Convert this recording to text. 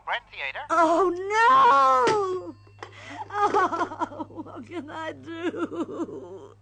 Brent Theater. Oh, no! Oh, what can I do?